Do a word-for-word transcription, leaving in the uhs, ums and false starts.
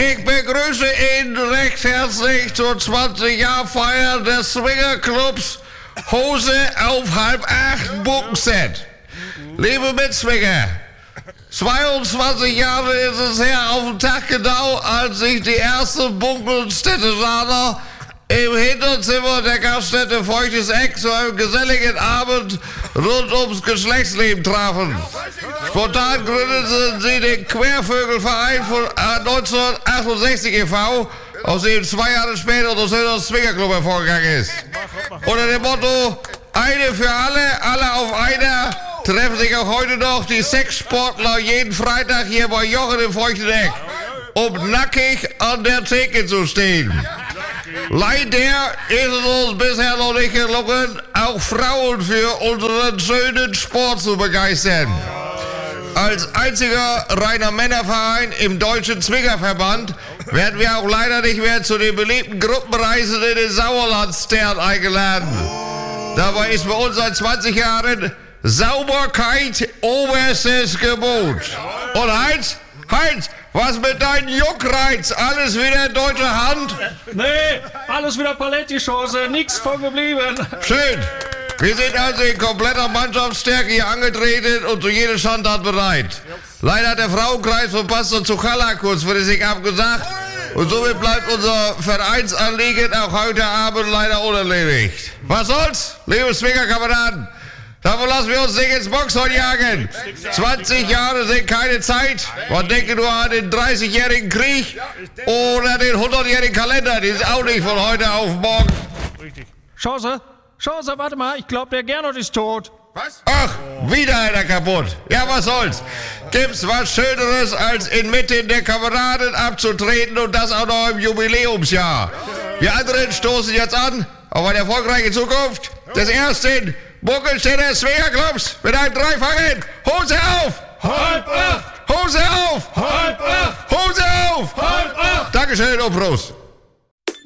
Ich begrüße ihn recht herzlich zur zwanzig-Jahr-Feier des Swingerclubs Hose auf halb acht Buckenset. Liebe Mitzwinger, zweiundzwanzig Jahre ist es her auf den Tag genau, als sich die ersten Bunkelstädteraner im Hinterzimmer der Gaststätte Feuchtes Eck zu einem geselligen Abend rund ums Geschlechtsleben trafen. Spontan gründeten sie den Quervögelverein von neunzehnhundertachtundsechzig e V, aus dem zwei Jahre später das Höhners Swingerclub hervorgegangen ist. Unter dem Motto Eine für alle, alle auf einer treffen sich auch heute noch die Sexsportler jeden Freitag hier bei Jochen im Feuchten Eck, um nackig an der Theke zu stehen. Leider ist es uns bisher noch nicht gelungen, auch Frauen für unseren schönen Sport zu begeistern. Als einziger reiner Männerverein im Deutschen Zwingerverband werden wir auch leider nicht mehr zu den beliebten Gruppenreisen in den Sauerlandstern eingeladen. Dabei ist bei uns seit zwanzig Jahren Sauberkeit oberstes Gebot. Und Heinz, Heinz, was mit deinem Juckreiz? Alles wieder in deutscher Hand? Nee, alles wieder Paletti-Chance, nix von geblieben. Schön. Wir sind also in kompletter Mannschaftsstärke hier angetreten und zu jeder Schandtat bereit. Leider hat der Frauenkreis von Pastor Zuchalla kurzfristig abgesagt und somit bleibt unser Vereinsanliegen auch heute Abend leider unerledigt. Was soll's, liebe Swingerkameraden? Davon lassen wir uns nicht ins Boxhorn jagen. zwanzig Jahre sind keine Zeit. Man denke nur an den dreißigjährigen Krieg oder den hundertjährigen Kalender. Die ist auch nicht von heute auf morgen. Chance, Chance, warte mal, ich glaube, der Gernot ist tot. Was? Ach, wieder einer kaputt. Ja, was soll's? Gibt's was Schöneres, als inmitten der Kameraden abzutreten und das auch noch im Jubiläumsjahr? Wir anderen stoßen jetzt an auf eine erfolgreiche Zukunft des ersten Buckelstädter Swingerclubs mit einem Dreifangen. Hose auf! Halb acht! Hose auf! Halb acht! Hose auf! Halb acht! Dankeschön und Prost!